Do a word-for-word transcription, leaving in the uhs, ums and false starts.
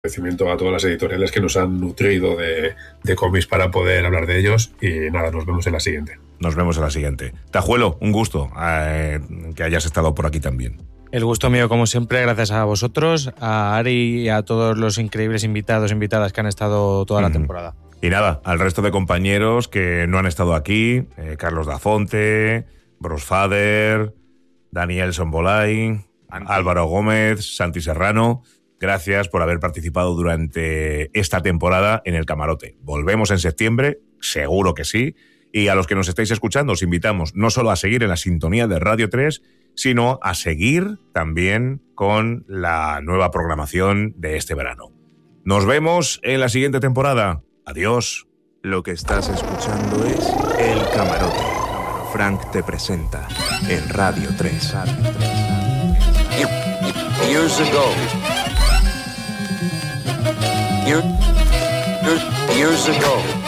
Agradecimiento a todas las editoriales que nos han nutrido de, de cómics para poder hablar de ellos. Y nada, nos vemos en la siguiente. Nos vemos en la siguiente. Tajuelo, un gusto eh, que hayas estado por aquí también. El gusto mío, como siempre, gracias a vosotros, a Ari y a todos los increíbles invitados e invitadas que han estado toda la mm. temporada. Y nada, al resto de compañeros que no han estado aquí, eh, Carlos Dafonte, Brosfader, Daniel Sombolay, Álvaro Gómez, Santi Serrano... Gracias por haber participado durante esta temporada en El Camarote. Volvemos en septiembre, seguro que sí. Y a los que nos estáis escuchando os invitamos no solo a seguir en la sintonía de Radio tres, sino a seguir también con la nueva programación de este verano. Nos vemos en la siguiente temporada. Adiós. Lo que estás escuchando es El Camarote. Frank te presenta en Radio tres. Years ago. Years, years ago.